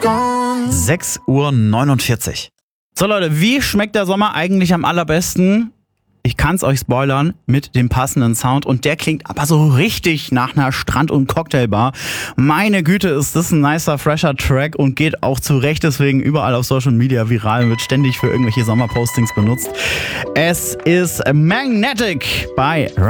6:49 Uhr. So Leute, wie schmeckt der Sommer eigentlich am allerbesten? Ich kann's euch spoilern mit dem passenden Sound und der klingt aber so richtig nach einer Strand- und Cocktailbar. Meine Güte, ist das ein nicer, fresher Track und geht auch zu Recht deswegen überall auf Social Media viral, wird ständig für irgendwelche Sommerpostings benutzt. Es ist Magnetic bei